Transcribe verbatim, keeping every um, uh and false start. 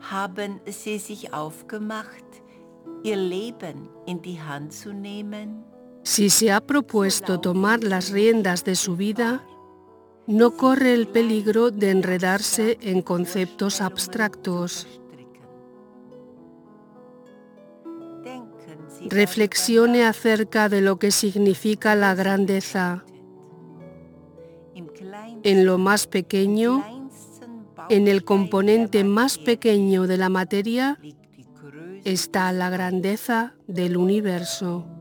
Haben Sie sich aufgemacht, Ihr Leben in die Hand zu nehmen? Si se ha propuesto tomar las riendas de su vida, no corre el peligro de enredarse en conceptos abstractos. Reflexione acerca de lo que significa la grandeza en lo más pequeño, en el componente más pequeño de la materia, está la grandeza del universo.